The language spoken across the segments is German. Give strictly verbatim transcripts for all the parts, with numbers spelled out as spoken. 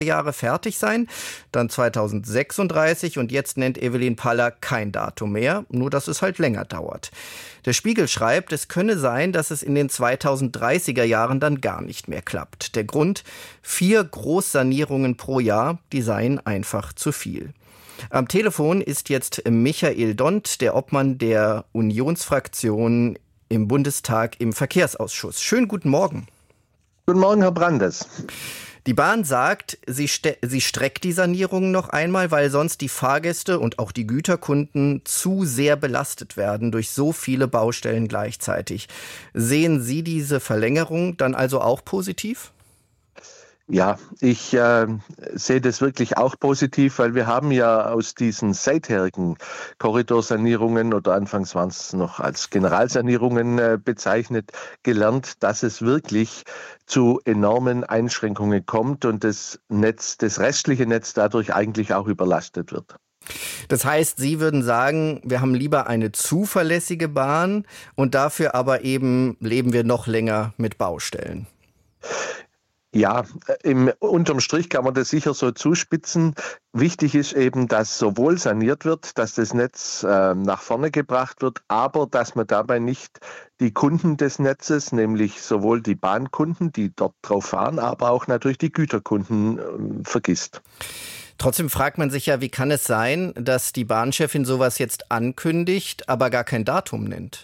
Jahre fertig sein, dann zweitausendsechsunddreißig und jetzt nennt Evelyn Paller kein Datum mehr, nur dass es halt länger dauert. Der Spiegel schreibt, es könne sein, dass es in den zweitausenddreißiger Jahren dann gar nicht mehr klappt. Der Grund, vier Großsanierungen pro Jahr, die seien einfach zu viel. Am Telefon ist jetzt Michael Dont, der Obmann der Unionsfraktion im Bundestag im Verkehrsausschuss. Schönen guten Morgen. Guten Morgen, Herr Brandes. Die Bahn sagt, sie, ste- sie streckt die Sanierung noch einmal, weil sonst die Fahrgäste und auch die Güterkunden zu sehr belastet werden durch so viele Baustellen gleichzeitig. Sehen Sie diese Verlängerung dann also auch positiv? Ja, ich äh, sehe das wirklich auch positiv, weil wir haben ja aus diesen seitherigen Korridorsanierungen oder anfangs waren es noch als Generalsanierungen äh, bezeichnet, gelernt, dass es wirklich zu enormen Einschränkungen kommt und das Netz, das restliche Netz dadurch eigentlich auch überlastet wird. Das heißt, Sie würden sagen, wir haben lieber eine zuverlässige Bahn und dafür aber eben leben wir noch länger mit Baustellen. Ja, im, unterm Strich kann man das sicher so zuspitzen. Wichtig ist eben, dass sowohl saniert wird, dass das Netz äh, nach vorne gebracht wird, aber dass man dabei nicht die Kunden des Netzes, nämlich sowohl die Bahnkunden, die dort drauf fahren, aber auch natürlich die Güterkunden äh, vergisst. Trotzdem fragt man sich ja, wie kann es sein, dass die Bahnchefin sowas jetzt ankündigt, aber gar kein Datum nennt?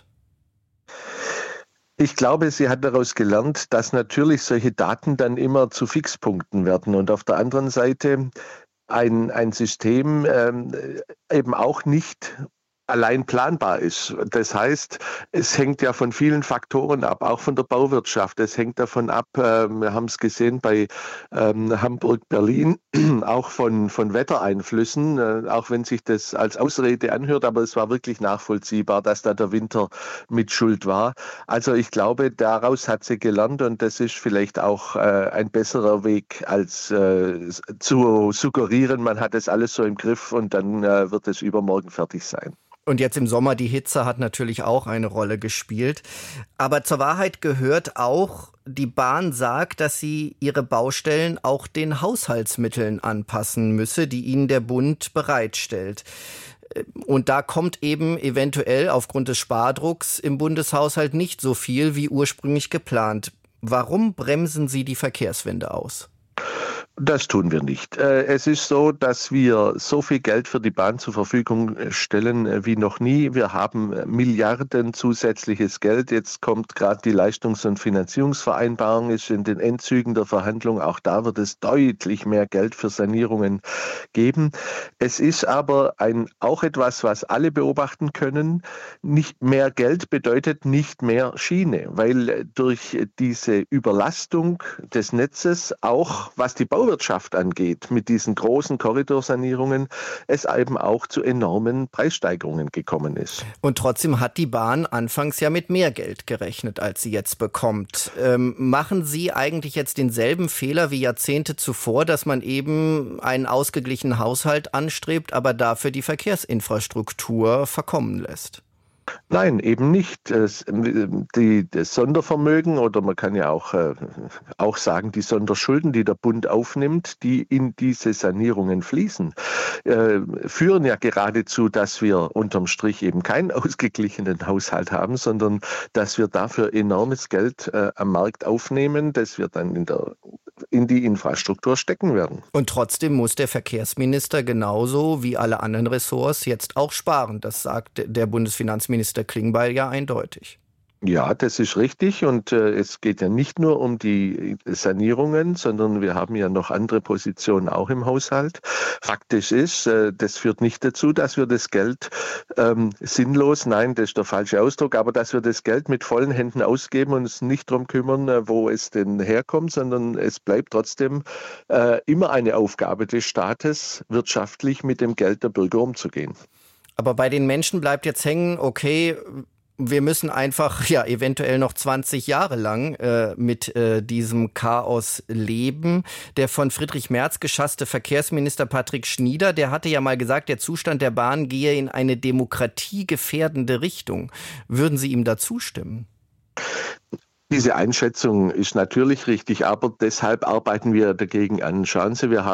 Ich glaube, sie hat daraus gelernt, dass natürlich solche Daten dann immer zu Fixpunkten werden und auf der anderen Seite ein, ein System ähm, eben auch nicht allein planbar ist. Das heißt, es hängt ja von vielen Faktoren ab, auch von der Bauwirtschaft. Es hängt davon ab, äh, wir haben es gesehen bei ähm, Hamburg-Berlin, auch von, von Wettereinflüssen, äh, auch wenn sich das als Ausrede anhört, aber es war wirklich nachvollziehbar, dass da der Winter mit Schuld war. Also ich glaube, daraus hat sie gelernt und das ist vielleicht auch äh, ein besserer Weg, als äh, zu suggerieren, man hat es alles so im Griff und dann äh, wird es übermorgen fertig sein. Und jetzt im Sommer, die Hitze hat natürlich auch eine Rolle gespielt. Aber zur Wahrheit gehört auch, die Bahn sagt, dass sie ihre Baustellen auch den Haushaltsmitteln anpassen müsse, die ihnen der Bund bereitstellt. Und da kommt eben eventuell aufgrund des Spardrucks im Bundeshaushalt nicht so viel wie ursprünglich geplant. Warum bremsen Sie die Verkehrswende aus? Das tun wir nicht. Es ist so, dass wir so viel Geld für die Bahn zur Verfügung stellen wie noch nie. Wir haben Milliarden zusätzliches Geld. Jetzt kommt gerade die Leistungs- und Finanzierungsvereinbarung, ist in den Endzügen der Verhandlung. Auch da wird es deutlich mehr Geld für Sanierungen geben. Es ist aber ein, auch etwas, was alle beobachten können. Nicht mehr Geld bedeutet nicht mehr Schiene, weil durch diese Überlastung des Netzes auch, was die Bau Wirtschaft angeht, mit diesen großen Korridorsanierungen, es eben auch zu enormen Preissteigerungen gekommen ist. Und trotzdem hat die Bahn anfangs ja mit mehr Geld gerechnet, als sie jetzt bekommt. Ähm, machen Sie eigentlich jetzt denselben Fehler wie Jahrzehnte zuvor, dass man eben einen ausgeglichenen Haushalt anstrebt, aber dafür die Verkehrsinfrastruktur verkommen lässt? Nein, eben nicht. Es, die, das Sondervermögen oder man kann ja auch, äh, auch sagen, die Sonderschulden, die der Bund aufnimmt, die in diese Sanierungen fließen, äh, führen ja geradezu, dass wir unterm Strich eben keinen ausgeglichenen Haushalt haben, sondern dass wir dafür enormes Geld äh, am Markt aufnehmen, das wir dann in der in die Infrastruktur stecken werden. Und trotzdem muss der Verkehrsminister genauso wie alle anderen Ressorts jetzt auch sparen. Das sagt der Bundesfinanzminister Klingbeil ja eindeutig. Ja, das ist richtig und äh, es geht ja nicht nur um die Sanierungen, sondern wir haben ja noch andere Positionen auch im Haushalt. Faktisch ist, äh, das führt nicht dazu, dass wir das Geld ähm, sinnlos, nein, das ist der falsche Ausdruck, aber dass wir das Geld mit vollen Händen ausgeben und uns nicht darum kümmern, äh, wo es denn herkommt, sondern es bleibt trotzdem äh, immer eine Aufgabe des Staates, wirtschaftlich mit dem Geld der Bürger umzugehen. Aber bei den Menschen bleibt jetzt hängen, okay, wir müssen einfach ja eventuell noch zwanzig Jahre lang äh, mit äh, diesem Chaos leben. Der von Friedrich Merz geschasste Verkehrsminister Patrick Schnieder, der hatte ja mal gesagt, der Zustand der Bahn gehe in eine demokratiegefährdende Richtung. Würden Sie ihm da zustimmen? Diese Einschätzung ist natürlich richtig, aber deshalb arbeiten wir dagegen an. Schauen Sie, wir haben